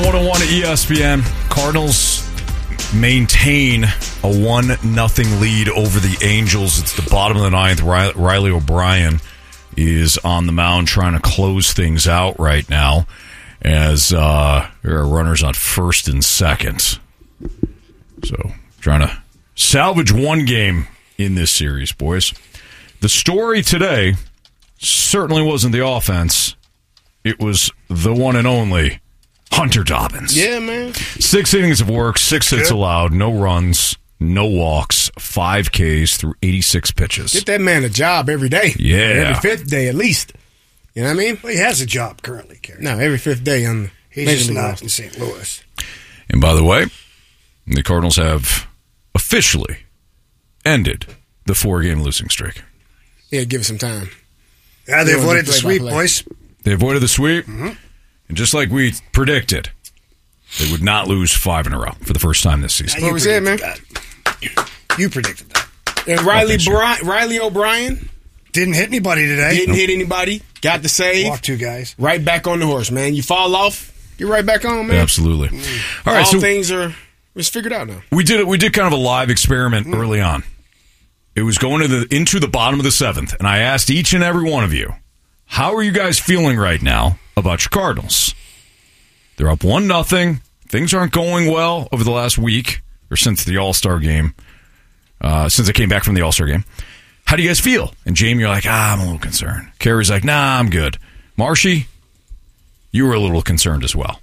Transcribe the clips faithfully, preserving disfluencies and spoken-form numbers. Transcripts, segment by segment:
one oh one at E S P N. Cardinals maintain a one nothing lead over the Angels. It's the bottom of the ninth. Riley O'Brien is on the mound trying to close things out right now as uh, there are runners on first and second. So trying to salvage one game in this series, boys. The story today certainly wasn't the offense. It was the one and only Hunter Dobbins. Yeah, man. Six innings of work, six hits allowed, no runs, no walks, five Ks through eighty-six pitches. Get that man a job every day. Yeah. Every fifth day at least. You know what I mean? Well, he has a job currently, Kerry. No, every fifth day on the He's just not in Saint Louis. And by the way, the Cardinals have officially ended the four-game losing streak. Yeah, give it some time. Yeah, they They avoided do the sweep, play-by-play. boys. They avoided the sweep, Mm-hmm. and just like we predicted, they would not lose five in a row for the first time this season. What You we said, man. predicted that. You predicted that. And Riley thanks, sir. Bri- Riley O'Brien Didn't hit anybody today. didn't hit anybody. Got the save. Walked two guys. Right back on the horse, man. You fall off, you're right back on, man. Absolutely. All right, All so things are it's figured out now. we did it. We did kind of a live experiment early on. It was going to the into the bottom of the seventh, and I asked each and every one of you, how are you guys feeling right now about your Cardinals? They're up one nothing. Things aren't going well over the last week or since the All-Star game. Uh, since I came back from the All-Star game. How do you guys feel? And Jamie, you're like, ah, I'm a little concerned. Carrie's like, nah, I'm good. Marshy, you were a little concerned as well.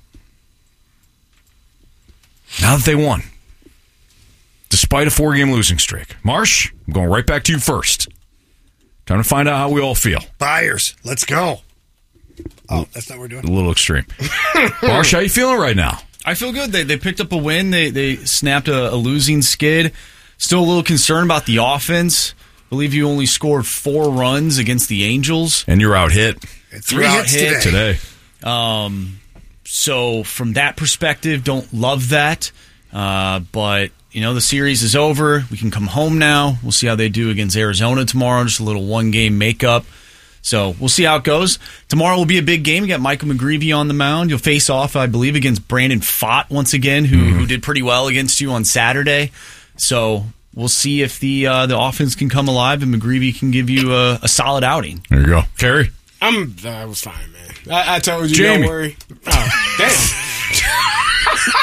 Now that they won, despite a four-game losing streak. Marsh, I'm going right back to you first. Time to find out how we all feel. Buyers, let's go. Oh, that's not what we're doing. A little extreme. Marsh, how you feeling right now? I feel good. They they picked up a win. They they snapped a, a losing skid. Still a little concerned about the offense. I believe you only scored four runs against the Angels. And you're out hit Three out hits hit today. today. Um, so from that perspective, don't love that. Uh, but you know the series is over. We can come home now. We'll see how they do against Arizona tomorrow. Just a little one game makeup. So we'll see how it goes. Tomorrow will be a big game. You got Michael McGreevy on the mound. You'll face off, I believe, against Brandon Pfaadt once again, who Mm-hmm. who did pretty well against you on Saturday. So we'll see if the uh, the offense can come alive and McGreevy can give you a, a solid outing. There you go. Carrie? I'm I was fine, man. I, I told you, Jamie. don't worry. Oh, damn.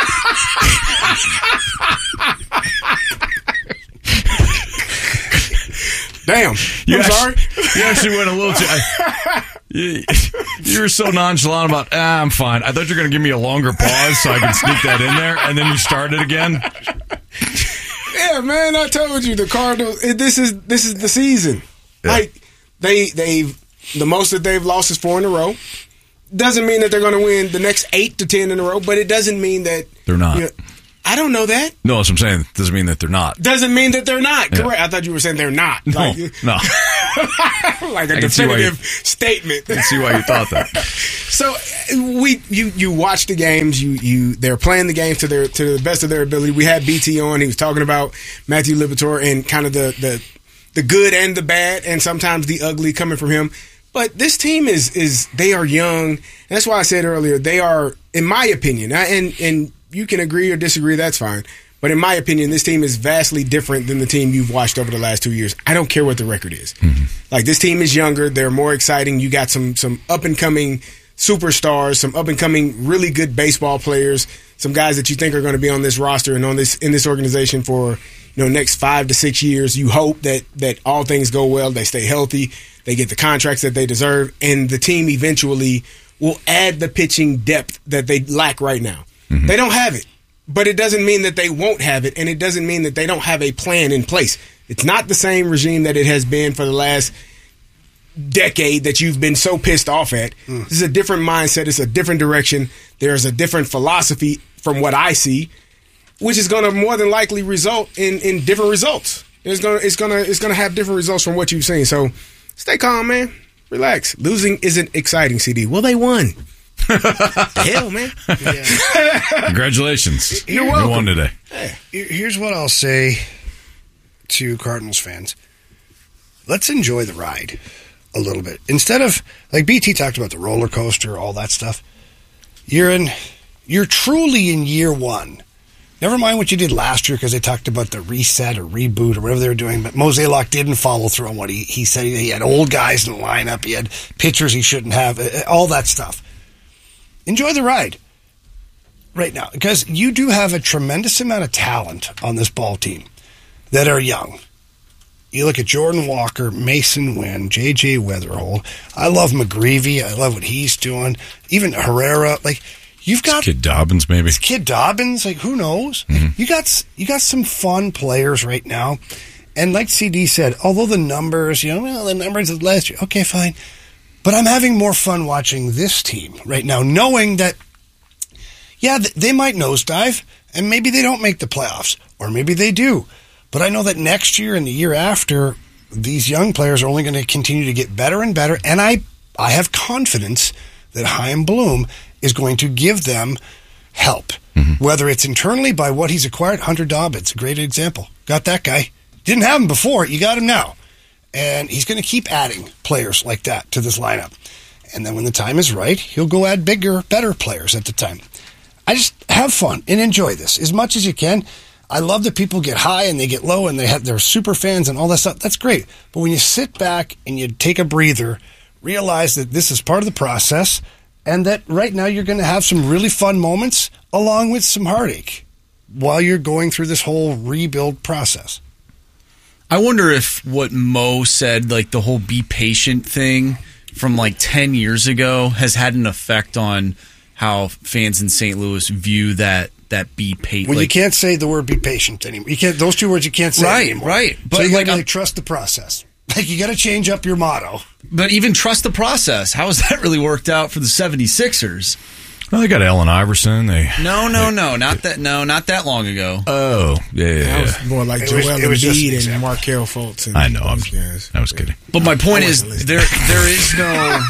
Damn. You I'm actually, sorry. You actually went a little too... I, you, you were so nonchalant about, ah, I'm fine. I thought you were going to give me a longer pause so I could sneak that in there, and then you started again. Yeah, man, I told you the Cardinals. It, this is this is the season. Yeah. Like they they've the most that they've lost is four in a row. Doesn't mean that they're going to win the next eight to ten in a row, but it doesn't mean that They're not. you know, I don't know that. No, that's what I'm saying. It doesn't mean that they're not. Doesn't mean that they're not. Yeah. Correct. I thought you were saying they're not. No, Like, no. like a I can see why you- definitive statement. I can see why you thought that. So we you you watch the games. You you they're playing the games to their to the best of their ability. We had B T on. He was talking about Matthew Liberatore and kind of the the the good and the bad, and sometimes the ugly coming from him. But this team is is they are young. And that's why I said earlier they are, in my opinion, and and you can agree or disagree. That's fine. But in my opinion, this team is vastly different than the team you've watched over the last two years. I don't care what the record is. Mm-hmm. Like, this team is younger. They're more exciting. You got some some up-and-coming superstars, some up-and-coming really good baseball players, some guys that you think are going to be on this roster and on this in this organization for, you know, next five to six years. You hope that that all things go well. They stay healthy. They get the contracts that they deserve. And the team eventually will add the pitching depth that they lack right now. Mm-hmm. They don't have it. But it doesn't mean that they won't have it, and it doesn't mean that they don't have a plan in place. It's not the same regime that it has been for the last decade that you've been so pissed off at. Mm. This is a different mindset. It's a different direction. There's a different philosophy from what I see, which is going to more than likely result in, in different results. It's going to it's going to it's going to have different results from what you've seen. So stay calm, man. Relax. Losing isn't exciting, C D. Well, they won. Hell, man. Yeah. Congratulations. You're welcome. You won today. Here's what I'll say to Cardinals fans. Let's enjoy the ride a little bit. Instead of, like B T talked about the roller coaster, all that stuff. You're in you're truly in year one. Never mind what you did last year because they talked about the reset or reboot or whatever they were doing, but Mozeliak didn't follow through on what he, he said. He had old guys in the lineup. He had pitchers he shouldn't have, all that stuff. Enjoy the ride right now because you do have a tremendous amount of talent on this ball team that are young. You look at Jordan Walker, Mason Wynn, J J Weatherhold. I love McGreevy. I love what he's doing. Even Herrera. Like, you've got... Kid Dobbins, maybe. Kid Dobbins. Like, who knows? Mm-hmm. Like, you got you got some fun players right now. And like C D said, although the numbers, you know, well, the numbers of last year, okay, fine. But I'm having more fun watching this team right now, knowing that, yeah, they might nosedive, and maybe they don't make the playoffs, or maybe they do. But I know that next year and the year after, these young players are only going to continue to get better and better. And I, I have confidence that Chaim Bloom is going to give them help, mm-hmm. whether it's internally by what he's acquired. Hunter Dobbins, a great example. Got that guy. Didn't have him before. You got him now. And he's going to keep adding players like that to this lineup. And then when the time is right, he'll go add bigger, better players at the time. I just have fun and enjoy this as much as you can. I love that people get high and they get low and they have they're super fans and all that stuff. That's great. But when you sit back and you take a breather, realize that this is part of the process and that right now you're going to have some really fun moments along with some heartache while you're going through this whole rebuild process. I wonder if what Mo said, like the whole be patient thing from like ten years ago, has had an effect on how fans in Saint Louis view that that be patient. Well, like, you can't say the word be patient anymore. You can't; those two words you can't say right, anymore. Right, But so you like, got to like, trust the process. Like you got to change up your motto. But even trust the process. How has that really worked out for the seventy-sixers? Well, they got Allen Iverson. They no, no, they, no, not that. No, not that long ago. Oh, yeah, yeah, yeah. That was more like it Joel was, Embiid and Markelle Fultz. And I know. I'm, guys. I was kidding. But my point is, there, there is no.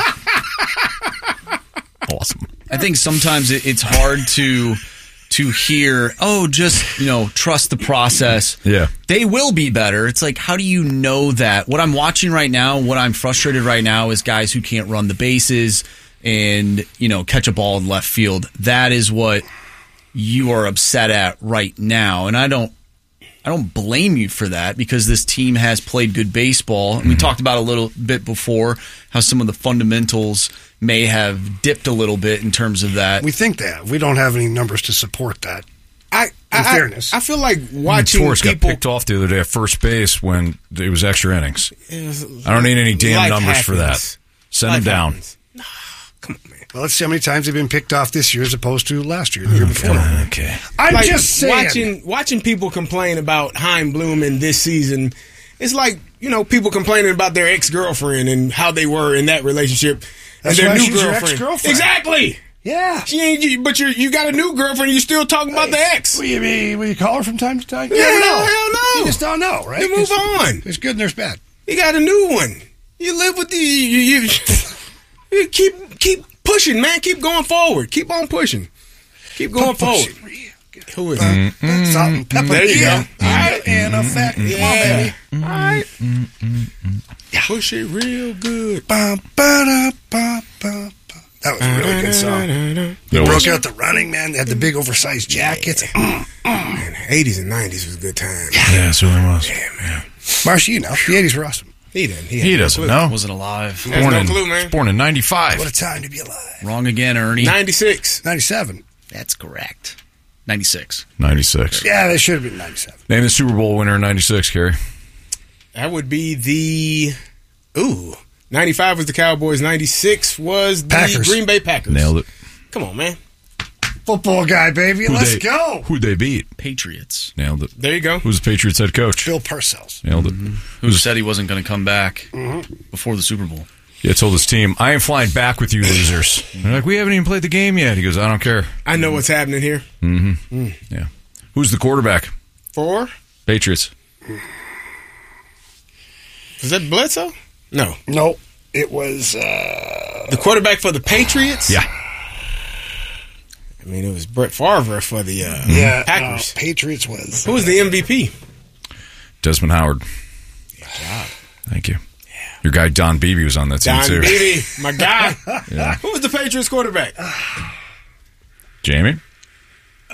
Awesome. I think sometimes it, it's hard to to hear, oh, just, you know, trust the process. Yeah. They will be better. It's like, how do you know that? What I'm watching right now, what I'm frustrated right now is guys who can't run the bases and, you know, catch a ball in left field. That is what you are upset at right now. And I don't I don't blame you for that because this team has played good baseball. And we mm-hmm. talked about a little bit before how some of the fundamentals may have dipped a little bit in terms of that. We think that. We don't have any numbers to support that. I, in I, fairness. I, I feel like watching Torres people... got picked off the other day at first base when it was extra innings. Was, I don't need any damn numbers happens. for that. Send life them down. Nah, come on, man. Well, let's see how many times they've been picked off this year as opposed to last year, the year before. Okay. I'm like just saying. Watching, watching people complain about Chaim Bloom in this season, it's like, you know, people complaining about their ex-girlfriend and how they were in that relationship. That's and their why new she's your girlfriend. ex-girlfriend. Exactly. Yeah. She ain't, but you you got a new girlfriend, you still talking about the ex. Will you, be, will you call her from time to time? Yeah, You never know. hell no. You just don't know, right? You move on. There's good and there's bad. You got a new one. You live with the... You, you, you keep keep pushing, man. Keep going forward. Keep on pushing. Keep going forward. Who is it? Mm-hmm. Salt and pepper. There you yeah. go. All right. In effect. Yeah. Come on, baby. All right. Yeah. Push it real good. Ba, ba, da, ba, ba, ba. That was a really good song. They It broke was. out the Running Man. They had the big oversized jackets. Man, eighties and nineties was a good time. Yeah, it certainly was. Yeah, man. Marsha, you know, the eighties were awesome. He doesn't. He, He had no doesn't clue. know. Wasn't alive. He has Born no in, clue, man. Born in ninety-five. What a time to be alive. Wrong again, Ernie. ninety-six. ninety-seven. That's correct. ninety-six. ninety-six. Yeah, they should have been ninety-seven. Name the Super Bowl winner in ninety-six, Kerry. That would be the... Ooh. ninety-five was the Cowboys. ninety-six was the Packers. Green Bay Packers. Nailed it. Come on, man. Football guy, baby. Who'd Let's they, go. Who'd they beat? Patriots. Nailed it. There you go. Who's the Patriots head coach? Bill Parcells. Nailed it. Who said he wasn't going to come back Mm-hmm. before the Super Bowl? Yeah, told his team, I ain't flying back with you losers. They're like, we haven't even played the game yet. He goes, I don't care. I know what's happening here. Mm-hmm. Mm. Yeah. Who's the quarterback? Four? Patriots. Was that Bledsoe? No. No, it was... Uh, The quarterback for the Patriots? Yeah. I mean, it was Brett Favre for the uh, yeah, Packers. no, Patriots was... Who was the M V P? Desmond Howard. Good job. Thank you. Your guy Don Beebe was on that team, Don too. Beebe, my guy. Yeah. Who was the Patriots quarterback? Jamie?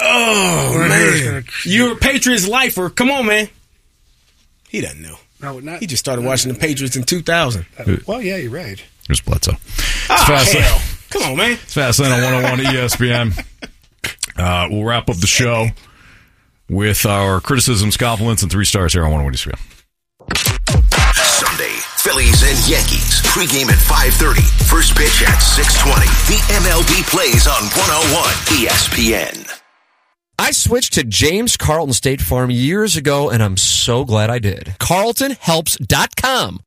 Oh, man. You're a Patriots lifer. Come on, man. He doesn't know. No, not. He just started watching the Patriots in two thousand. Uh, well, yeah, you're right. Here's Bledsoe. Oh, hell. Come on, man. It's Fastlane on one oh one E S P N. Uh, we'll wrap up the show with our criticisms, compliments, and three stars here on one oh one E S P N. Sunday, Phillies and Yankees. Pregame at five thirty. First pitch at six twenty. The M L B plays on one oh one E S P N. I switched to James Carlton State Farm years ago, and I'm so glad I did. Carlton Helps dot com.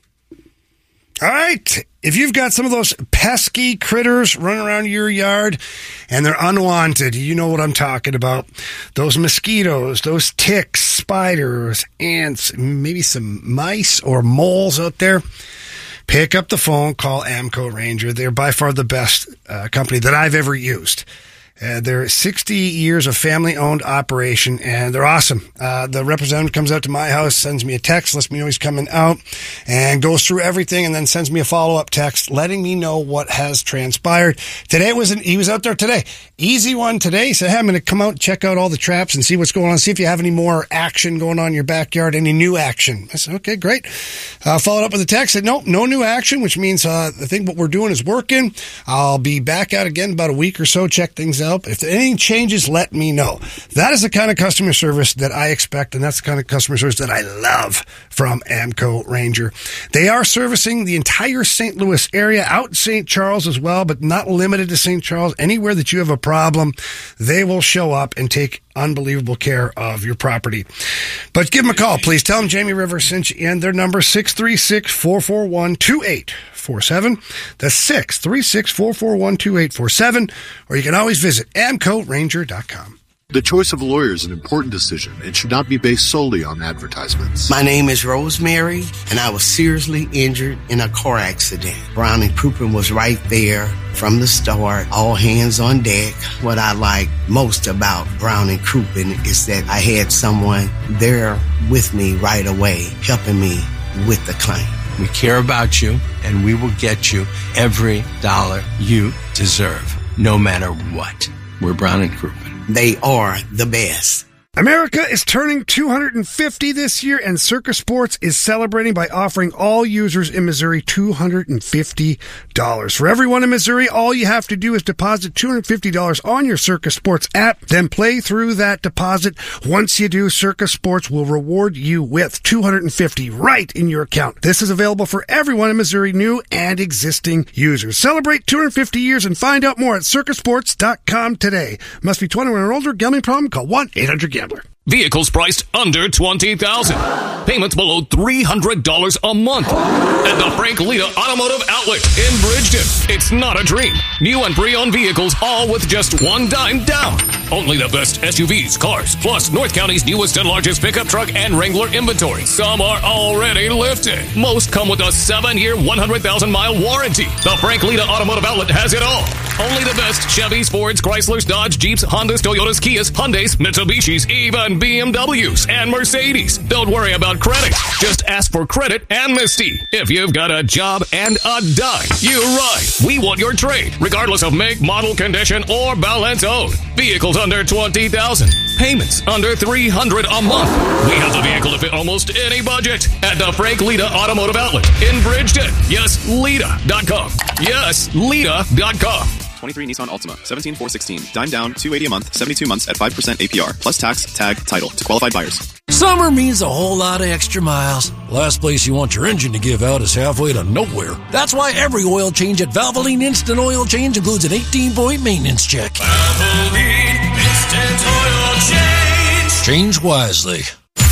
All right. If you've got some of those pesky critters running around your yard and they're unwanted, you know what I'm talking about. Those mosquitoes, those ticks, spiders, ants, maybe some mice or moles out there. Pick up the phone, call Amco Ranger. They're by far the best uh, company that I've ever used. Uh, they're sixty years of family-owned operation, and they're awesome. Uh, the representative comes out to my house, sends me a text, lets me know he's coming out, and goes through everything, and then sends me a follow-up text letting me know what has transpired. Today was an, he was out there today. Easy one today. He said, hey, I'm going to come out and check out all the traps and see what's going on, see if you have any more action going on in your backyard, any new action. I said, okay, great. Uh, followed up with a text, said, nope, no new action, which means uh, I think what we're doing is working. I'll be back out again about a week or so, check things out. If anything changes, let me know. That is the kind of customer service that I expect, and that's the kind of customer service that I love from Amco Ranger. They are servicing the entire Saint Louis area, out in Saint Charles as well, but not limited to Saint Charles. Anywhere that you have a problem, they will show up and take unbelievable care of your property. But give them a call, please. Tell them Jamie Rivers sent you in. Their number, six three six, four four one, two eight four seven. That's six three six, four four one, two eight four seven. Or you can always visit amco ranger dot com. The choice of lawyer is an important decision and should not be based solely on advertisements. My name is Rosemary, and I was seriously injured in a car accident. Brown and Crouppen was right there from the start, all hands on deck. What I like most about Brown and Crouppen is that I had someone there with me right away, helping me with the claim. We care about you, and we will get you every dollar you deserve, no matter what. We're Brown and Crouppen. They are the best. America is turning two hundred fifty this year, and Circa Sports is celebrating by offering all users in Missouri two hundred fifty dollars. For everyone in Missouri, all you have to do is deposit two hundred fifty dollars on your Circa Sports app, then play through that deposit. Once you do, Circa Sports will reward you with two hundred fifty dollars right in your account. This is available for everyone in Missouri, new and existing users. Celebrate two hundred fifty years and find out more at circa sports dot com today. Must be twenty-one or older. Gambling problem? Call one eight hundred gambler. Vehicles priced under twenty thousand dollars. Payments below three hundred dollars a month. At the Frank Lita Automotive Outlet in Bridgeton. It's not a dream. New and pre-owned vehicles, all with just one dime down. Only the best S U Vs, cars, plus North County's newest and largest pickup truck and Wrangler inventory. Some are already lifted. Most come with a seven-year, one hundred thousand mile warranty. The Frank Lita Automotive Outlet has it all. Only the best Chevys, Fords, Chryslers, Dodge, Jeeps, Hondas, Toyotas, Kias, Hyundais, Mitsubishis, even B M Ws and Mercedes. Don't worry about credit. Just ask for credit amnesty. If you've got a job and a dime, you're right. We want your trade, regardless of make, model, condition, or balance owed. Vehicles under twenty thousand dollars. Payments under three hundred dollars a month. We have the vehicle to fit almost any budget at the Frank Lita Automotive Outlet in Bridgeton. Yes, Lita dot com. Yes, Lita dot com. twenty-three Nissan Altima, seventeen four sixteen, dime down, two hundred eighty dollars a month, seventy-two months at five percent A P R, plus tax, tag, title to qualified buyers. Summer means a whole lot of extra miles. Last place you want your engine to give out is halfway to nowhere. That's why every oil change at Valvoline Instant Oil Change includes an eighteen-point maintenance check. Valvoline Instant Oil Change. Change wisely.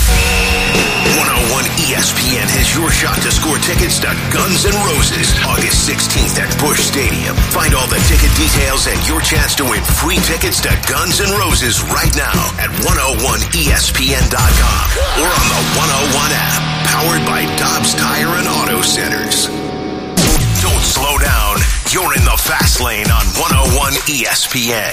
one oh one E S P N has your shot to score tickets to Guns N' Roses August sixteenth at Busch Stadium. Find all the ticket details and your chance to win free tickets to Guns N' Roses right now at one oh one E S P N dot com or on the one oh one app, powered by Dobbs Tire and Auto Centers. Don't slow down. You're in the fast lane on one oh one E S P N.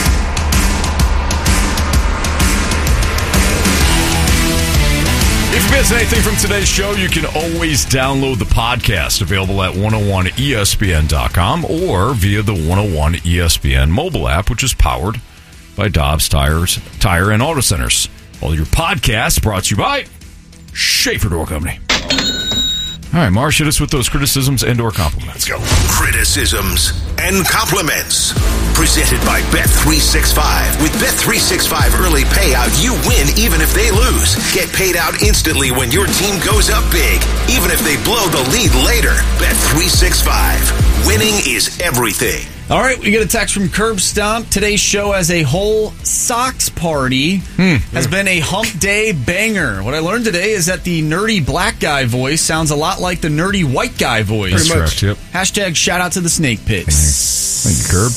If you've miss anything from today's show, you can always download the podcast, available at one oh one E S P N dot com or via the one oh one E S P N mobile app, which is powered by Dobbs Tires, Tire and Auto Centers. All your podcasts brought to you by Schaefer Door Company. All right, Marsh, hit us with those criticisms and or compliments. Let's go. Criticisms and compliments. Presented by Bet three sixty-five. With Bet three sixty-five early payout, you win even if they lose. Get paid out instantly when your team goes up big, even if they blow the lead later. Bet three sixty-five. Winning is everything. All right, we get a text from Curb Stomp. Today's show as a whole socks party hmm. has been a hump day banger. What I learned today is that the nerdy black guy voice sounds a lot like the nerdy white guy voice. That's correct, yep. Hashtag shout out to the Snake Pit. Thank you, Curb.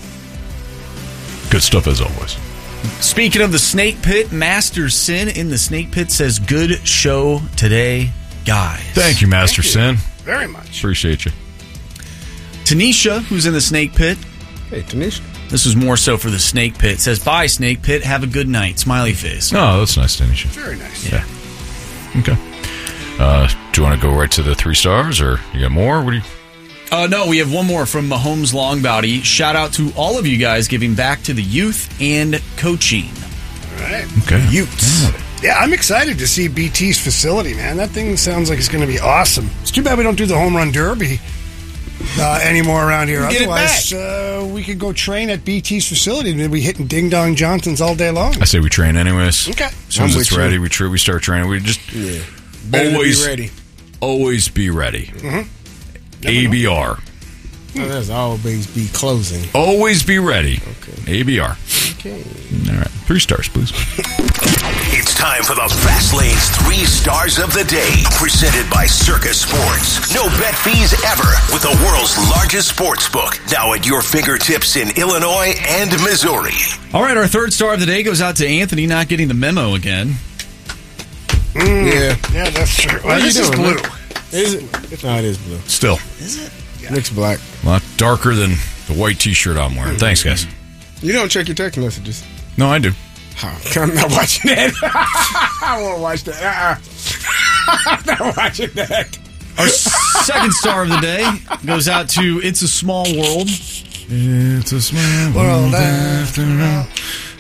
Good stuff as always. Speaking of the Snake Pit, Master Sin in the Snake Pit says, good show today, guys. Thank you, Master Thank you. Sin. Very much. Appreciate you. Tanisha, who's in the Snake Pit. Hey, Tanisha. This was more so for the Snake Pit. Says, bye, Snake Pit. Have a good night. Smiley face. Oh, that's nice, Tanisha. Very nice. Yeah. Okay. Uh, do you want to go right to the three stars, or you got more? What do you... Uh, no, we have one more from Mahomes Longbody. Shout out to all of you guys giving back to the youth and coaching. All right. Okay. Youths. Yeah, I'm excited to see B T's facility, man. That thing sounds like it's going to be awesome. It's too bad we don't do the home run derby uh, anymore around here. Get Otherwise, it back. Uh, we could go train at B T's facility and we'd be hitting Ding Dong Johnsons all day long. I say we train anyways. Okay. As soon as I'm it's with ready, you. we tra- we start training. We just Yeah. Better always to be ready. Always be ready. Mm-hmm. A B R. Oh, that's always be closing. Always be ready. Okay. A B R. Okay. All right. Three stars, please. It's time for the Fast Lane's Three Stars of the Day, presented by Circus Sports. No bet fees ever with the world's largest sports book, now at your fingertips in Illinois and Missouri. All right, our third star of the day goes out to Anthony not getting the memo again. Mm, Yeah. Yeah, that's true. What Well, are this you is doing, blue. man? Is it? No, it is blue. Still. Is it? Mixed black. A lot darker than the white T-shirt I'm wearing. Thanks, guys. You don't check your text messages. No, I do. Oh, I'm not watching that. I won't watch that. Uh-uh. I'm not watching that. Our second star of the day goes out to It's a Small World. It's a small World world after all.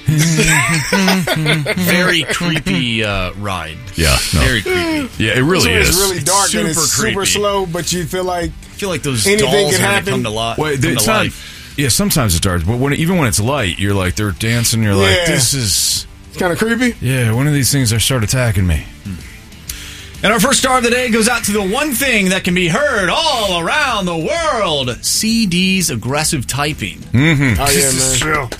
Very creepy uh, ride. Yeah, no. Very creepy. Yeah, it really So is. It's really dark and it's Super super creepy. slow, but you feel like I feel like those Anything dolls can are going to happen. come to, li- Wait, come it's to not. life. Yeah, sometimes it's dark, but when even when it's light, you're like they're dancing. You're like, Yeah. this is it's kind of creepy. yeah. One of these things are start attacking me. And our first star of the day goes out to the one thing that can be heard all around the world: C D's aggressive typing. Mm-hmm. Oh This is yeah, man. true.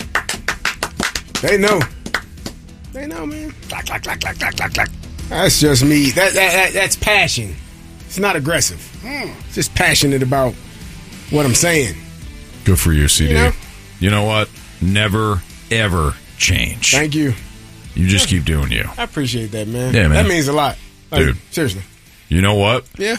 They know. They know, man. Clack, clack, clack, clack, clack, clack, clack. That's just me. That, that, that that's passion. It's not aggressive. Hmm. It's just passionate about what I'm saying. Good for you, C D. You know? You know what? Never ever change. Thank you. You just keep doing you. I appreciate that, man. Yeah, man. That means a lot. Like, Dude. Seriously. You know what? Yeah.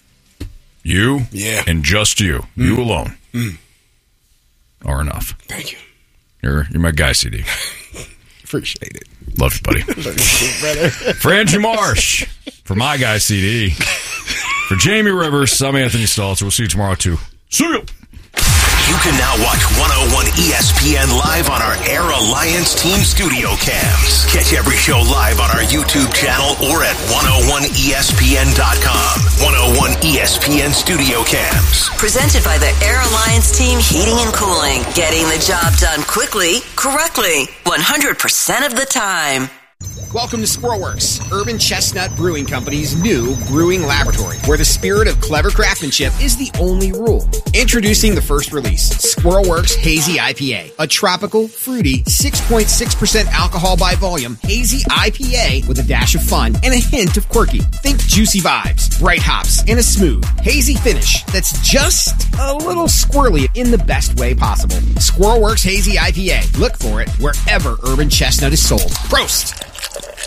You Yeah. and just you, you alone, Mm. are enough. Thank you. You're you're my guy, C D. Appreciate it. Love you, buddy. Brother. For Andrew Marsh, for my guy, C D, for Jamie Rivers, I'm Anthony Stalter. We'll see you tomorrow, too. See you. You can now watch one oh one E S P N live on our Air Alliance Team Studio Cams. Catch every show live on our YouTube channel or at one oh one E S P N dot com. one oh one E S P N Studio Cams. Presented by the Air Alliance Team Heating and Cooling. Getting the job done quickly, correctly, one hundred percent of the time. Welcome to Squirrelworks, Urban Chestnut Brewing Company's new brewing laboratory, where the spirit of clever craftsmanship is the only rule. Introducing the first release, Squirrelworks Hazy I P A, a tropical, fruity, six point six percent alcohol by volume hazy I P A with a dash of fun and a hint of quirky. Think juicy vibes, bright hops, and a smooth, hazy finish that's just a little squirrely in the best way possible. Squirrelworks Hazy I P A. Look for it wherever Urban Chestnut is sold. Prost!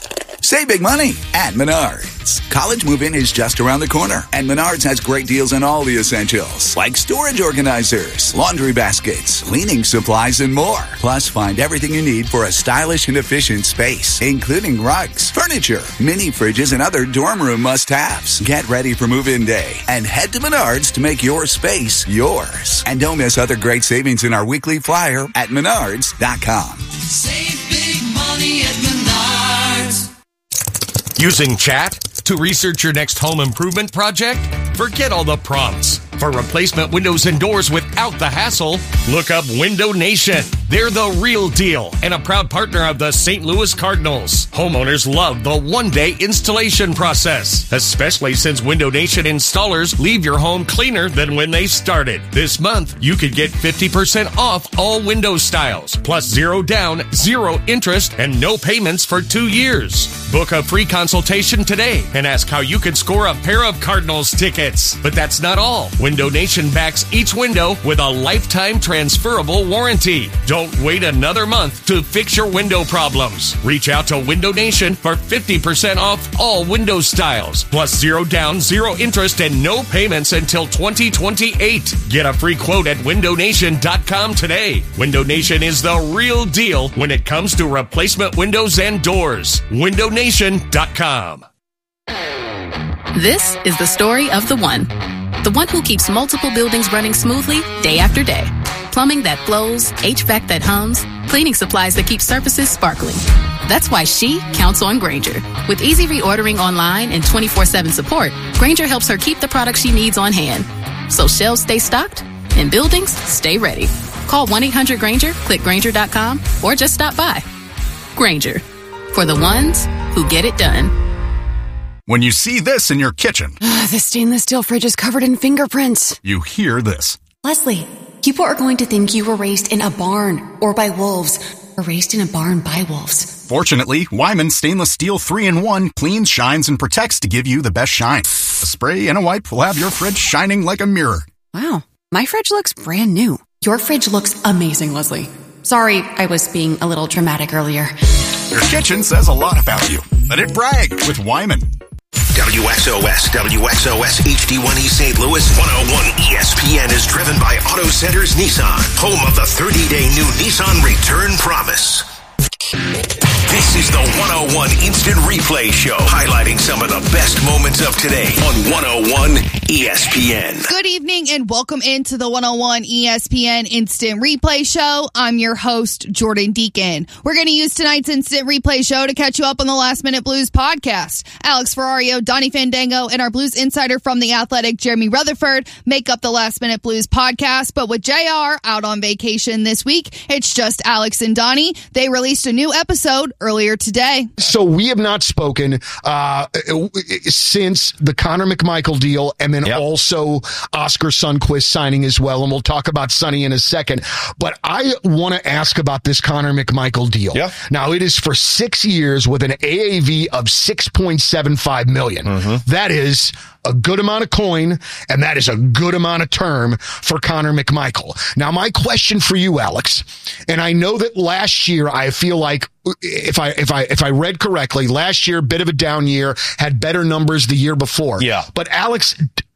Save big money at Menards. College move-in is just around the corner, and Menards has great deals on all the essentials, like storage organizers, laundry baskets, cleaning supplies, and more. Plus, find everything you need for a stylish and efficient space, including rugs, furniture, mini fridges, and other dorm room must-haves. Get ready for move-in day and head to Menards to make your space yours. And don't miss other great savings in our weekly flyer at menards dot com. Save big money at Menards. Using chat to research your next home improvement project? Forget all the prompts. For replacement windows and doors without the hassle, look up Window Nation. They're the real deal and a proud partner of the Saint Louis Cardinals. Homeowners love the one-day installation process, especially since Window Nation installers leave your home cleaner than when they started. This month, you could get fifty percent off all window styles, plus zero down, zero interest, and no payments for two years. Book a free consultation today and ask how you could score a pair of Cardinals tickets. But that's not all. Window Nation backs each window with a lifetime transferable warranty. Don't wait another month to fix your window problems. Reach out to Window Nation for fifty percent off all window styles, plus zero down, zero interest, and no payments until twenty twenty-eight. Get a free quote at window nation dot com today. Window Nation is the real deal when it comes to replacement windows and doors. window nation dot com. This is the story of the one. The one who keeps multiple buildings running smoothly day after day. Plumbing that flows, H V A C that hums, cleaning supplies that keep surfaces sparkling. That's why she counts on Grainger. With easy reordering online and twenty-four seven support, Grainger helps her keep the products she needs on hand. So shelves stay stocked and buildings stay ready. Call one eight hundred Grainger, click Grainger dot com, or just stop by. Grainger, for the ones who get it done. When you see this in your kitchen, The stainless steel fridge is covered in fingerprints. you hear this. Leslie, people are going to think you were raised in a barn or by wolves or raised in a barn by wolves. Fortunately, Wyman Stainless Steel three in one cleans, shines, and protects to give you the best shine. A spray and a wipe will have your fridge shining like a mirror. Wow, my fridge looks brand new. Your fridge looks amazing, Leslie. Sorry, I was being a little dramatic earlier. Your kitchen says a lot about you. Let it brag with Wyman. W X O S, W X O S H D one E Saint Louis, one oh one E S P N is driven by Auto Centers Nissan, home of the thirty-day new Nissan Return Promise. This is the one oh one Instant Replay Show, highlighting some of the best moments of today on one oh one E S P N. Good evening and welcome into the one oh one E S P N Instant Replay Show. I'm your host, Jordan Deacon. We're going to use tonight's Instant Replay Show to catch you up on the Last Minute Blues podcast. Alex Ferrario, Donnie Fandango, and our Blues insider from The Athletic, Jeremy Rutherford, make up the Last Minute Blues podcast. But with J R out on vacation this week, it's just Alex and Donnie. They released a new episode earlier today. So we have not spoken uh, since the Connor McMichael deal, and then yep. also Oscar Sundquist signing as well. And we'll talk about Sonny in a second. But I want to ask about this Connor McMichael deal. Yeah. Now, it is for six years with an A A V of six point seven five million dollars. Mm-hmm. That is a good amount of coin, and that is a good amount of term for Connor McMichael. Now, my question for you, Alex, and I know that last year I feel like if I if I if I read correctly, last year bit of a down year, had better numbers the year before. Yeah. But Alex,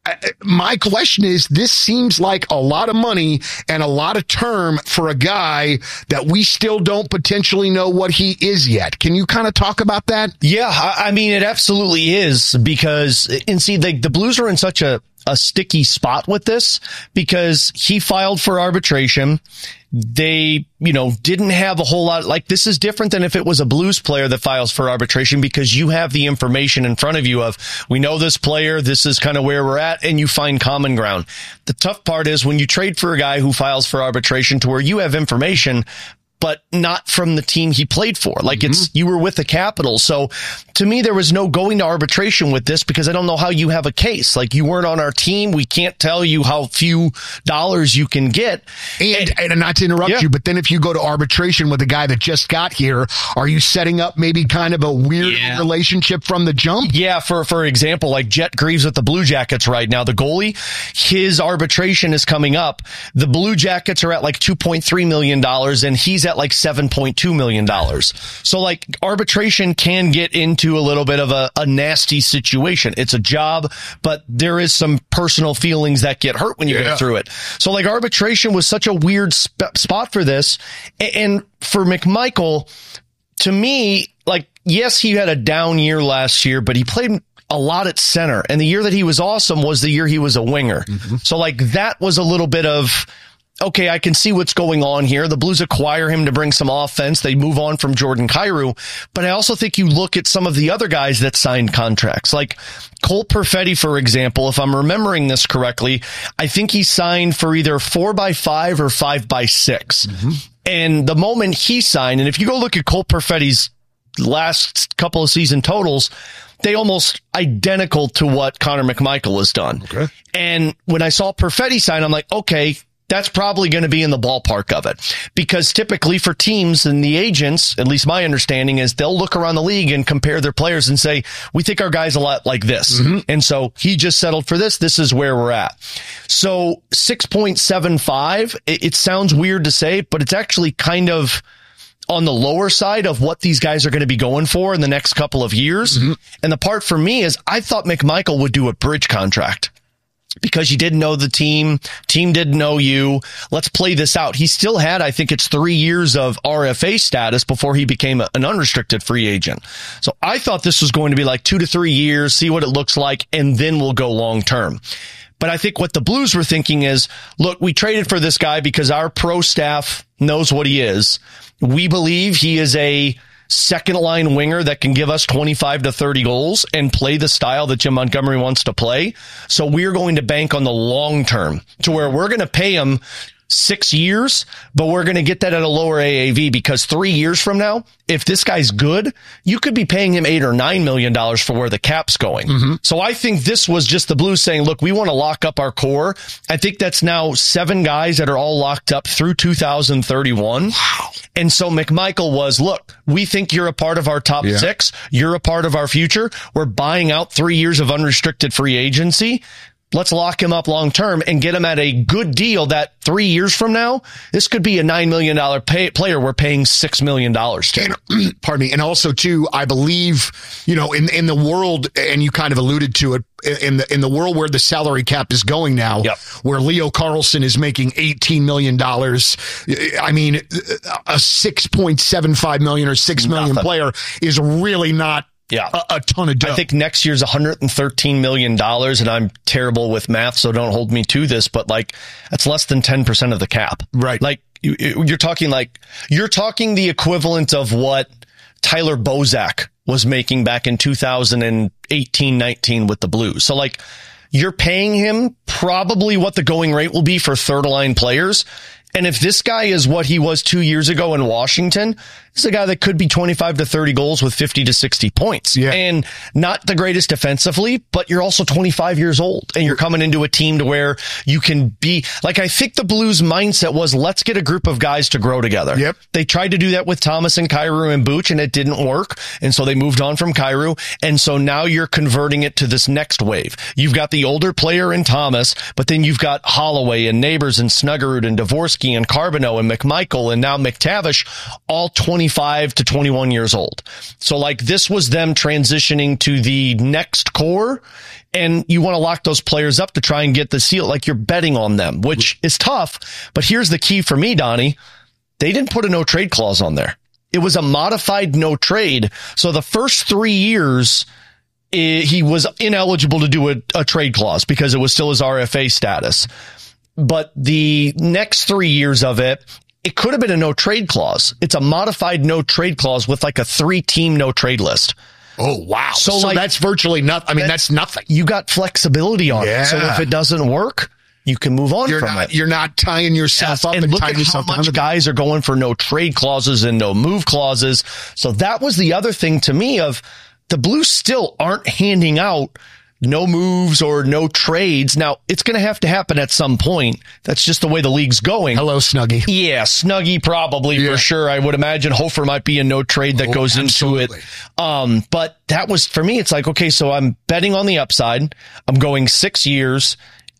my question is, this seems like a lot of money and a lot of term for a guy that we still don't potentially know what he is yet. Can you kind of talk about that? Yeah, I mean, it absolutely is because, and see, the, the Blues are in such a, a sticky spot with this because he filed for arbitration. They, you know, didn't have a whole lot. Like, this is different than if it was a Blues player that files for arbitration because you have the information in front of you of, we know this player, this is kind of where we're at, and you find common ground. The tough part is when you trade for a guy who files for arbitration to where you have information, but not from the team he played for. Like mm-hmm. it's, you were with the Capitals. So to me, there was no going to arbitration with this because I don't know how you have a case. Like, you weren't on our team. We can't tell you how few dollars you can get. And, and, and not to interrupt yeah. you, but then if you go to arbitration with a guy that just got here, are you setting up maybe kind of a weird yeah. relationship from the jump? Yeah. For, for example, like Jet Greaves with the Blue Jackets right now, the goalie, his arbitration is coming up. The Blue Jackets are at like two point three million dollars and he's he's at like seven point two million dollars. So like arbitration can get into a little bit of a, a nasty situation. It's a job, but there is some personal feelings that get hurt when you Yeah. go through it. So like arbitration was such a weird sp- spot for this. A- And for McMichael, to me, like, yes, he had a down year last year, but he played a lot at center. And the year that he was awesome was the year he was a winger. Mm-hmm. So like that was a little bit of, okay, I can see what's going on here. The Blues acquire him to bring some offense. They move on from Jordan Kyrou. But I also think you look at some of the other guys that signed contracts, like Cole Perfetti, for example. If I'm remembering this correctly, I think he signed for either four by five or five by six. Mm-hmm. And the moment he signed, and if you go look at Cole Perfetti's last couple of season totals, they almost identical to what Connor McMichael has done. Okay. And when I saw Perfetti sign, I'm like, okay, that's probably going to be in the ballpark of it, because typically for teams and the agents, at least my understanding is they'll look around the league and compare their players and say, we think our guy's a lot like this. Mm-hmm. And so he just settled for this. This is where we're at. So six point seven five, it, it sounds weird to say, but it's actually kind of on the lower side of what these guys are going to be going for in the next couple of years. Mm-hmm. And the part for me is I thought McMichael would do a bridge contract, because you didn't know the team, team didn't know you. Let's play this out. He still had, I think it's three years of R F A status before he became a, an unrestricted free agent. So I thought this was going to be like two to three years, see what it looks like, and then we'll go long term. But I think what the Blues were thinking is, look, we traded for this guy because our pro staff knows what he is. We believe he is a second line winger that can give us twenty-five to thirty goals and play the style that Jim Montgomery wants to play. So we're going to bank on the long term to where we're going to pay him six years, but we're going to get that at a lower A A V, because three years from now, if this guy's good, you could be paying him eight or nine million dollars for where the cap's going. Mm-hmm. So I think this was just the Blues saying, look, we want to lock up our core. I think that's now seven guys that are all locked up through two thousand thirty-one. Wow. And so McMichael was, look, we think you're a part of our top yeah. six. You're a part of our future. We're buying out three years of unrestricted free agency. Let's lock him up long term and get him at a good deal that three years from now, this could be a nine million dollars pay, player we're paying six million dollars to. And, pardon me. And also, too, I believe, you know, in, in the world, and you kind of alluded to it, in the in the world where the salary cap is going now, yep. where Leo Carlsson is making eighteen million dollars, I mean, a six point seven five million dollars or six million dollars player is really not Yeah, a, a ton of dough. I think next year's one hundred thirteen million dollars, and I'm terrible with math, so don't hold me to this, but like that's less than ten percent of the cap. Right. Like you, you're talking like you're talking the equivalent of what Tyler Bozak was making back in two thousand eighteen nineteen with the Blues. So like you're paying him probably what the going rate will be for third line players. And if this guy is what he was two years ago in Washington, this is a guy that could be twenty-five to thirty goals with fifty to sixty points. Yeah. And not the greatest defensively, but you're also twenty-five years old and you're coming into a team to where you can be like, I think the Blues mindset was, let's get a group of guys to grow together. Yep. They tried to do that with Thomas and Kyrou and Booch, and it didn't work. And so they moved on from Kyrou. And so now you're converting it to this next wave. You've got the older player in Thomas, but then you've got Holloway and Neighbors and Snuggerud and Dvorsky and Carbonneau and McMichael and now McTavish, all twenty-five to twenty-one years old. So like this was them transitioning to the next core, and you want to lock those players up to try and get the seal. Like you're betting on them, which is tough. But here's the key for me, Donnie. They didn't put a no trade clause on there. It was a modified no trade. So the first three years, he was ineligible to do a, a trade clause because it was still his R F A status. But the next three years of it, it could have been a no trade clause. It's a modified no trade clause with like a three team no trade list. Oh, wow. So, so like, that's virtually nothing. I mean, that's, that's nothing. You got flexibility on yeah. it. So if it doesn't work, you can move on you're from not, it. You're not tying yourself yes. up and, and look tying at yourself how much guys are going for no trade clauses and no move clauses. So that was the other thing to me of the Blues still aren't handing out no moves or no trades. Now, it's going to have to happen at some point. That's just the way the league's going. Hello, Snuggie. Yeah, Snuggie probably yeah. for sure. I would imagine Hofer might be a no trade that oh, goes absolutely. into it. Um, but that was, for me, it's like, okay, so I'm betting on the upside. I'm going six years.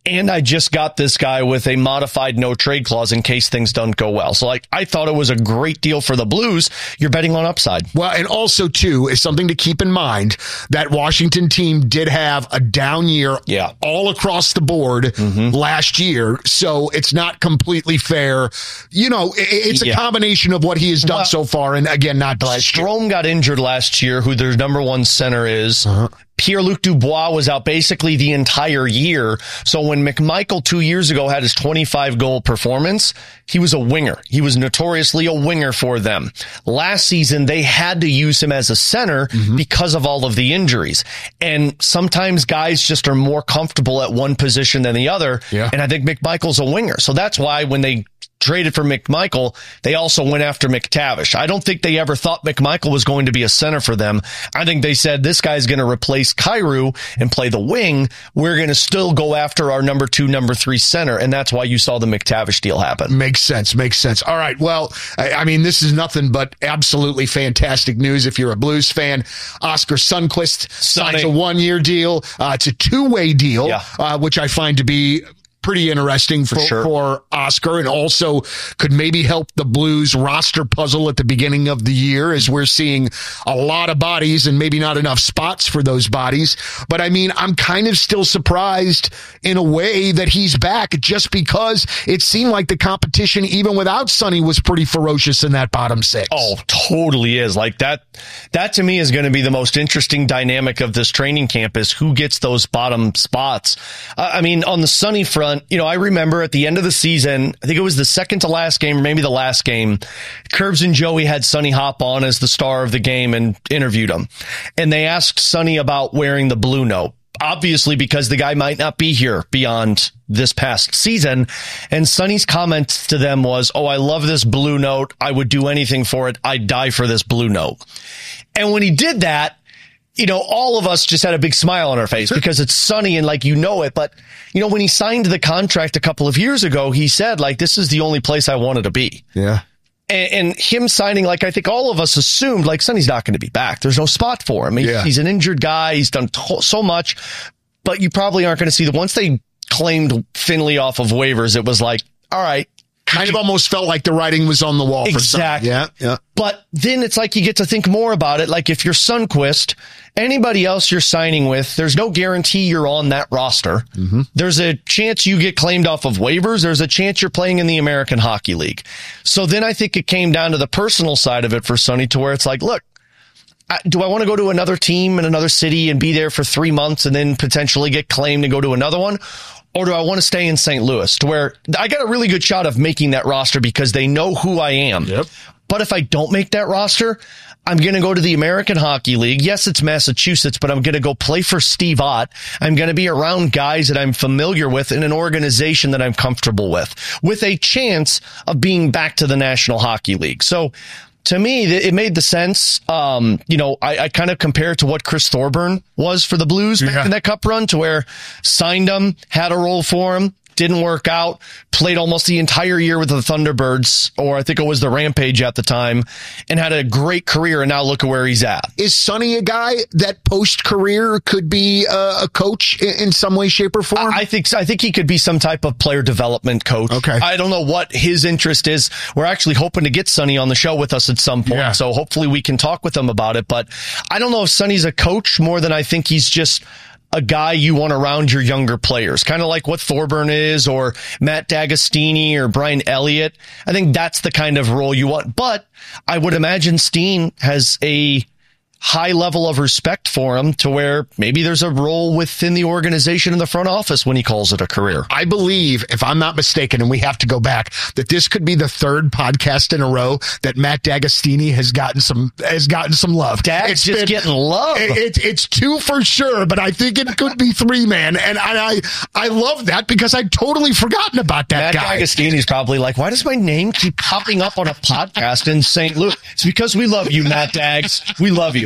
And I just got this guy with a modified no trade clause in case things don't go well. So like, I thought it was a great deal for the Blues. You're betting on upside. Well, and also too is something to keep in mind that Washington team did have a down year yeah. all across the board mm-hmm. last year. So it's not completely fair. You know, it's a yeah. combination of what he has done well, so far. And again, not last year. Strome got injured last year, who their number one center is. Uh-huh. Pierre-Luc Dubois was out basically the entire year. So when McMichael two years ago had his twenty-five goal performance, he was a winger. He was notoriously a winger for them. Last season, they had to use him as a center mm-hmm. because of all of the injuries. And sometimes guys just are more comfortable at one position than the other. Yeah. And I think McMichael's a winger. So that's why when they traded for McMichael, they also went after McTavish. I don't think they ever thought McMichael was going to be a center for them. I think they said, this guy's going to replace Kyrou and play the wing. We're going to still go after our number two, number three center. And that's why you saw the McTavish deal happen. Makes sense. Makes sense. All right. Well, I, I mean, this is nothing but absolutely fantastic news if you're a Blues fan. Oskar Sundqvist signs a one-year deal. Uh, it's a two-way deal, yeah. uh, which I find to be pretty interesting for, for, sure. for Oskar, and also could maybe help the Blues roster puzzle at the beginning of the year, as we're seeing a lot of bodies and maybe not enough spots for those bodies. But I mean, I'm kind of still surprised in a way that he's back, just because it seemed like the competition, even without Sonny, was pretty ferocious in that bottom six. Oh, totally is. Like that, that to me is going to be the most interesting dynamic of this training camp, is who gets those bottom spots. Uh, I mean, on the Sonny front, you know, I remember at the end of the season, I think it was the second to last game, or maybe the last game, Curbs and Joey had Sonny hop on as the star of the game and interviewed him. And they asked Sonny about wearing the blue note, obviously because the guy might not be here beyond this past season. And Sonny's comment to them was, oh, I love this blue note. I would do anything for it. I'd die for this blue note. And when he did that, you know, all of us just had a big smile on our face because it's Sonny and like, you know it. But, you know, when he signed the contract a couple of years ago, he said, like, this is the only place I wanted to be. Yeah. And, and him signing, like, I think all of us assumed, like, Sonny's not going to be back. There's no spot for him. He, yeah. He's an injured guy. He's done to- so much. But you probably aren't going to see that. Once they claimed Finley off of waivers, it was like, all right. Kind of almost felt like the writing was on the wall. Exactly. For some. Yeah, yeah. But then it's like you get to think more about it. Like if you're Sundqvist, anybody else you're signing with, there's no guarantee you're on that roster. Mm-hmm. There's a chance you get claimed off of waivers. There's a chance you're playing in the American Hockey League. So then I think it came down to the personal side of it for Sonny, to where it's like, look, I, do I want to go to another team in another city and be there for three months and then potentially get claimed and go to another one? Or do I want to stay in Saint Louis, to where I got a really good shot of making that roster because they know who I am. Yep. But if I don't make that roster, I'm going to go to the American Hockey League. Yes, it's Massachusetts, but I'm going to go play for Steve Ott. I'm going to be around guys that I'm familiar with in an organization that I'm comfortable with, with a chance of being back to the National Hockey League. So to me, it made the sense. Um, you know, I, I kind of compare it to what Chris Thorburn was for the Blues back yeah. in that cup run, to where signed him, had a role for him, didn't work out, played almost the entire year with the Thunderbirds, or I think it was the Rampage at the time, and had a great career, and now look at where he's at. Is Sonny a guy that post-career could be a, a coach in some way, shape, or form? I, I think I think he could be some type of player development coach. Okay. I don't know what his interest is. We're actually hoping to get Sonny on the show with us at some point, yeah. so hopefully we can talk with him about it. But I don't know if Sonny's a coach more than I think he's just a guy you want around your younger players, kind of like what Thorburn is, or Matt D'Agostini or Brian Elliott. I think that's the kind of role you want. But I would imagine Steen has a high level of respect for him, to where maybe there's a role within the organization in the front office when he calls it a career. I believe, if I'm not mistaken, and we have to go back, that this could be the third podcast in a row that Matt D'Agostini has gotten some has gotten some love. Dag's it's just been, getting love. It, it, it's two for sure, but I think it could be three, man. And I I, I love that because I'd totally forgotten about that Matt guy. D'Agostini's probably like, why does my name keep popping up on a podcast in Saint Louis? It's because we love you, Matt Dags. We love you.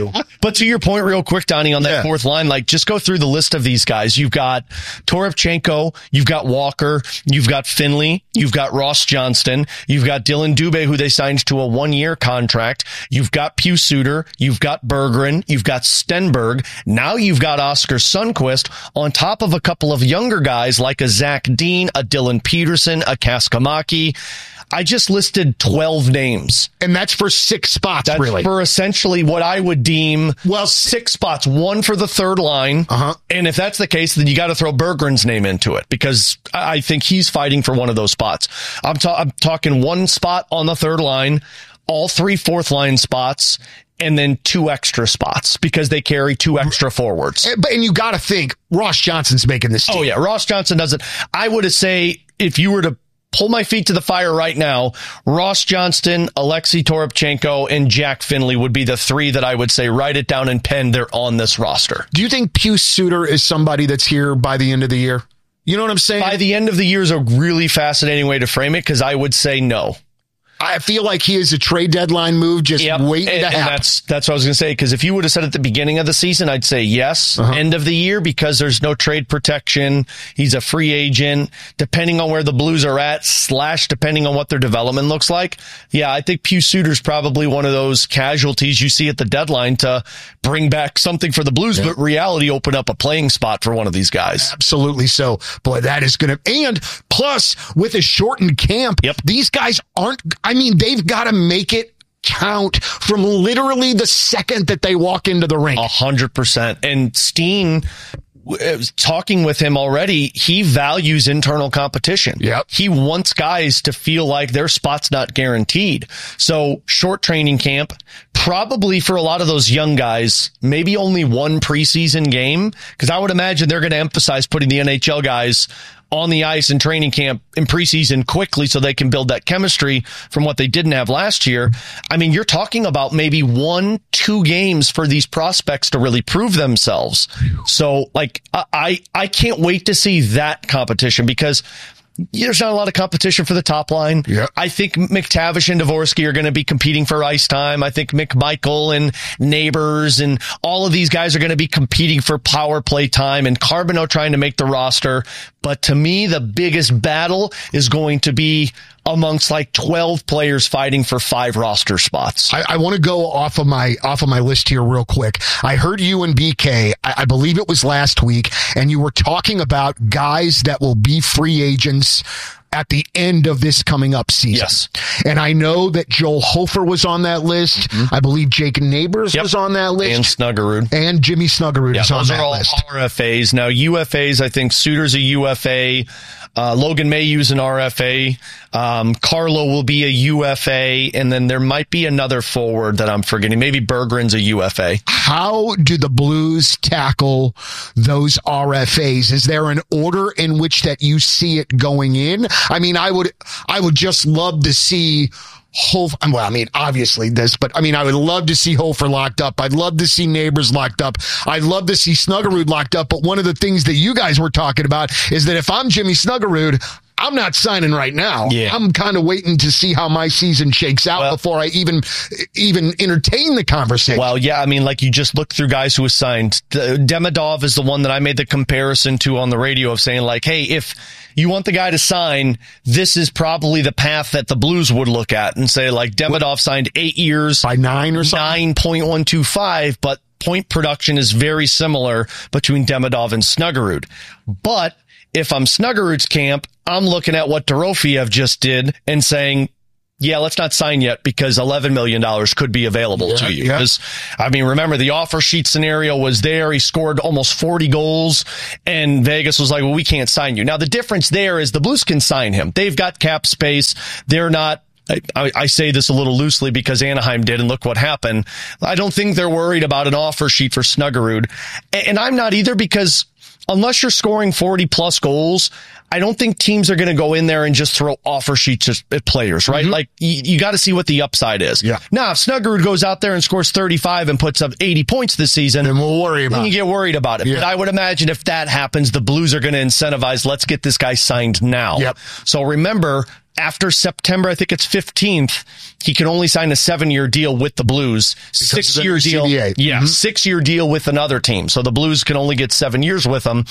you. But to your point real quick, Donnie, on that yeah. fourth line, like just go through the list of these guys. You've got Toropchenko, you've got Walker, you've got Finley, you've got Ross Johnston, you've got Dylan Dubé, who they signed to a one-year contract, you've got Pius Suter, you've got Berggren, you've got Stenberg, now you've got Oscar Sundqvist, on top of a couple of younger guys like a Zach Dean, a Dylan Peterson, a Kaskamaki. I just listed twelve names. And that's for six spots, that's really. For essentially what I would deem well six spots, one for the third line. Uh-huh. And if that's the case, then you got to throw Berggren's name into it because I think he's fighting for one of those spots. I'm, ta- I'm talking one spot on the third line, all three fourth line spots, and then two extra spots because they carry two extra forwards. And, and you got to think Ross Johnson's making this team. Oh, yeah. Ross Johnson doesn't. I would say if you were to pull my feet to the fire right now, Ross Johnston, Alexei Toropchenko, and Jack Finley would be the three that I would say write it down and pen. They're on this roster. Do you think Pius Suter is somebody that's here by the end of the year? You know what I'm saying? By the end of the year is a really fascinating way to frame it because I would say no. I feel like he is a trade deadline move just yep. waiting and, to and happen. That's, that's what I was going to say, because if you would have said at the beginning of the season, I'd say yes, uh-huh. end of the year, because there's no trade protection. He's a free agent. Depending on where the Blues are at, slash depending on what their development looks like. Yeah, I think Pius Suter's probably one of those casualties you see at the deadline to bring back something for the Blues, yeah. but reality open up a playing spot for one of these guys. Absolutely so. Boy, that is going to, and plus with a shortened camp, yep. these guys aren't, I mean, they've got to make it count from literally the second that they walk into the rink. A hundred percent. And Steen, talking with him already, he values internal competition. Yep. He wants guys to feel like their spot's not guaranteed. So short training camp, probably for a lot of those young guys, maybe only one preseason game, because I would imagine they're going to emphasize putting the N H L guys on the ice in training camp in preseason quickly so they can build that chemistry from what they didn't have last year. I mean, you're talking about maybe one, two games for these prospects to really prove themselves. So, like, I, I can't wait to see that competition because there's not a lot of competition for the top line. Yep. I think McTavish and Dvorsky are going to be competing for ice time. I think McMichael and Neighbors and all of these guys are going to be competing for power play time, and Carbonneau trying to make the roster. But to me, the biggest battle is going to be amongst like twelve players fighting for five roster spots. I, I want to go off of my off of my list here real quick. I heard you and B K, I, I believe it was last week, and you were talking about guys that will be free agents at the end of this coming up season. Yes. And I know that Joel Hofer was on that list. Mm-hmm. I believe Jake Neighbors yep. was on that list. And Snuggerud. And Jimmy Snuggerud yeah, is on those that are all list. R F As. Now, U F As, I think Suter's a U F A. Uh, Logan Mayhew's an R F A. Um, Carlo will be a U F A. And then there might be another forward that I'm forgetting. Maybe Berggren's a U F A. How do the Blues tackle those R F As? Is there an order in which that you see it going in? I mean, I would, I would just love to see Hofer, well, I mean, obviously this, but I mean, I would love to see Hofer locked up. I'd love to see Neighbors locked up. I'd love to see Snuggerud locked up. But one of the things that you guys were talking about is that if I'm Jimmy Snuggerud, I'm not signing right now. Yeah. I'm kind of waiting to see how my season shakes out well, before I even even entertain the conversation. Well, yeah, I mean, like you just look through guys who were signed. Demidov is the one that I made the comparison to on the radio of saying like, hey, if you want the guy to sign, this is probably the path that the Blues would look at and say like Demidov signed eight years by nine or something, nine point one two five, but point production is very similar between Demidov and Snuggerud. But if I'm Snuggerud's camp, I'm looking at what Dorofiev just did and saying, yeah, let's not sign yet because eleven million dollars could be available yeah, to you. Yeah. Because, I mean, remember the offer sheet scenario was there. He scored almost forty goals and Vegas was like, well, we can't sign you. Now, the difference there is the Blues can sign him. They've got cap space. They're not, I, I say this a little loosely because Anaheim did, and look what happened. I don't think they're worried about an offer sheet for Snuggerud. And I'm not either because unless you're scoring forty plus goals, I don't think teams are going to go in there and just throw offer sheets at players, right? Mm-hmm. Like, you, you got to see what the upside is. Yeah. Now, if Snuggerud goes out there and scores thirty-five and puts up eighty points this season, then we'll worry about then you it. get worried about it. Yeah. But I would imagine if that happens, the Blues are going to incentivize, let's get this guy signed now. Yep. So remember, after September, I think it's fifteenth, he can only sign a seven-year deal with the Blues. Six-year deal. Yeah, mm-hmm. six-year deal with another team. So the Blues can only get seven years with him.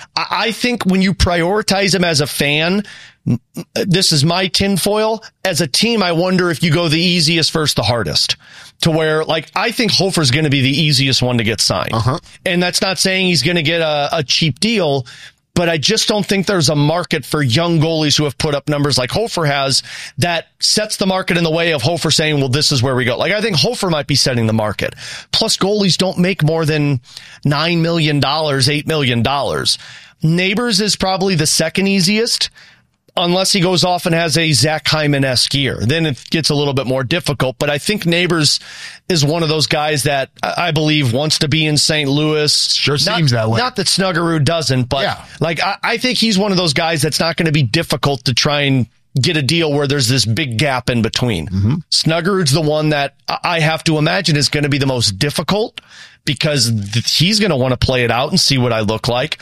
I think when you prioritize him as a fan, this is my tinfoil. As a team, I wonder if you go the easiest versus the hardest. To where, like, I think Hofer's going to be the easiest one to get signed. Uh-huh. And that's not saying he's going to get a, a cheap deal, but I just don't think there's a market for young goalies who have put up numbers like Hofer has that sets the market in the way of Hofer saying, well, this is where we go. Like, I think Hofer might be setting the market. Plus, goalies don't make more than nine million dollars, eight million dollars. Neighbors is probably the second easiest, unless he goes off and has a Zach Hyman-esque year. Then it gets a little bit more difficult. But I think Neighbors is one of those guys that I believe wants to be in Saint Louis. Sure not, seems that way. Not that Snuggerud doesn't, but yeah. like I, I think he's one of those guys that's not going to be difficult to try and get a deal where there's this big gap in between. Mm-hmm. Snuggerud's the one that I have to imagine is going to be the most difficult because he's going to want to play it out and see what I look like.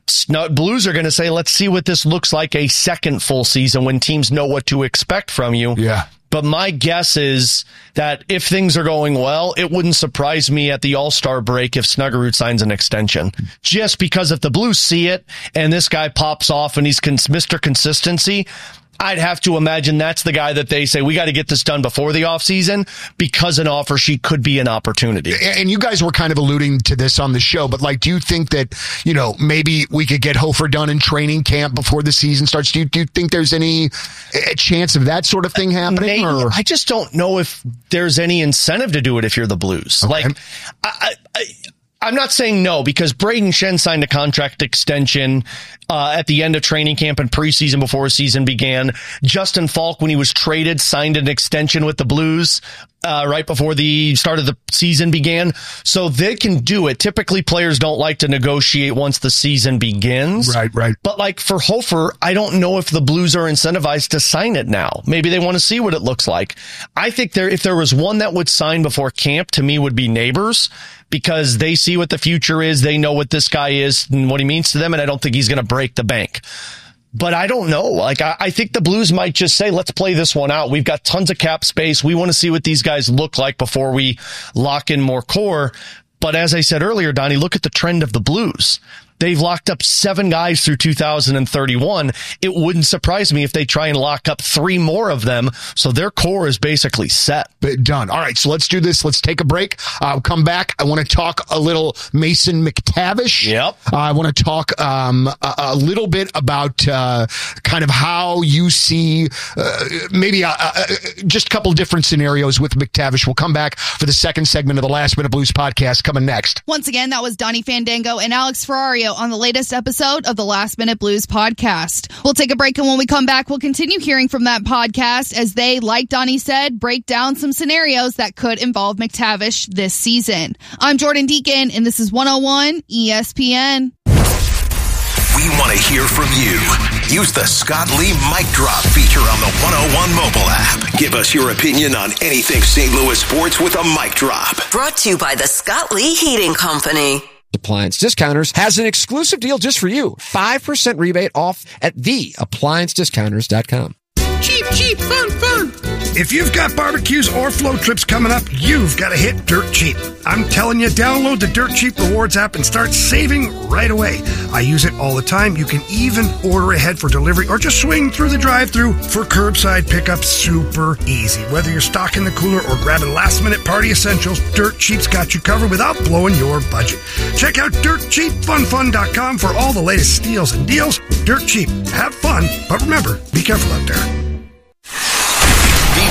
Blues are going to say, let's see what this looks like a second full season when teams know what to expect from you. Yeah. But my guess is that if things are going well, it wouldn't surprise me at the All-Star break if Snuggerud signs an extension. Just because if the Blues see it and this guy pops off and he's cons- Mister Consistency, I'd have to imagine that's the guy that they say, we got to get this done before the offseason because an offer sheet could be an opportunity. And you guys were kind of alluding to this on the show, but like, do you think that, you know, maybe we could get Hofer done in training camp before the season starts? Do you, do you think there's any chance of that sort of thing happening? Maybe. Or? I just don't know if there's any incentive to do it if you're the Blues. Okay. Like, I, I, I'm not saying no, because Braden Shen signed a contract extension uh, at the end of training camp and preseason before the season began. Justin Falk, when he was traded, signed an extension with the Blues uh, right before the start of the season began. So they can do it. Typically, players don't like to negotiate once the season begins. Right, right. But like for Hofer, I don't know if the Blues are incentivized to sign it now. Maybe they want to see what it looks like. I think there, if there was one that would sign before camp, to me would be Neighbors, because they see what the future is. They know what this guy is and what he means to them. And I don't think he's going to break the bank. But I don't know. Like, I, I think the Blues might just say, let's play this one out. We've got tons of cap space. We want to see what these guys look like before we lock in more core. But as I said earlier, Donnie, look at the trend of the Blues. They've locked up seven guys through two thousand thirty-one. It wouldn't surprise me if they try and lock up three more of them. So their core is basically set. But done. All right, so let's do this. Let's take a break. I'll come back. I want to talk a little Mason McTavish. Yep. Uh, I want to talk um, a, a little bit about uh, kind of how you see uh, maybe a, a, just a couple different scenarios with McTavish. We'll come back for the second segment of the Last Minute Blues podcast coming next. Once again, that was Donnie Fandango and Alex Ferrario on the latest episode of the Last Minute Blues podcast. We'll take a break, and when we come back, we'll continue hearing from that podcast as they, like Donnie said, break down some scenarios that could involve McTavish this season. I'm Jordan Deacon, and this is one oh one E S P N. We want to hear from you. Use the Scott Lee Mic Drop feature on the one oh one mobile app. Give us your opinion on anything Saint Louis sports with a mic drop. Brought to you by the Scott Lee Heating Company. Appliance Discounters has an exclusive deal just for you. five percent rebate off at the appliance discounters dot com. Cheap, cheap, fun, fun. If you've got barbecues or float trips coming up, you've got to hit Dirt Cheap. I'm telling you, download the Dirt Cheap Rewards app and start saving right away. I use it all the time. You can even order ahead for delivery or just swing through the drive-thru for curbside pickup. Super easy. Whether you're stocking the cooler or grabbing last-minute party essentials, Dirt Cheap's got you covered without blowing your budget. Check out dirt cheap fun fun dot com for all the latest steals and deals. Dirt Cheap. Have fun, but remember, be careful out there.